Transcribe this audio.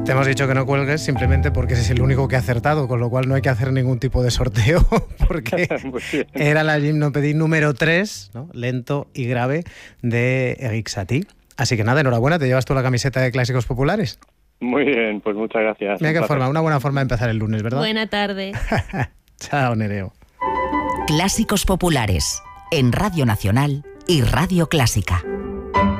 Te hemos dicho que no cuelgues simplemente porque ese es el único que ha acertado, con lo cual no hay que hacer ningún tipo de sorteo, porque era la gimnopédie número 3, ¿no? Lento y grave, de Erik Satie. Así que nada, enhorabuena, te llevas tú la camiseta de Clásicos Populares. Muy bien, pues muchas gracias. Mira qué forma, una buena forma de empezar el lunes, ¿verdad? Buena tarde. Chao, Nereo. Clásicos Populares, en Radio Nacional y Radio Clásica.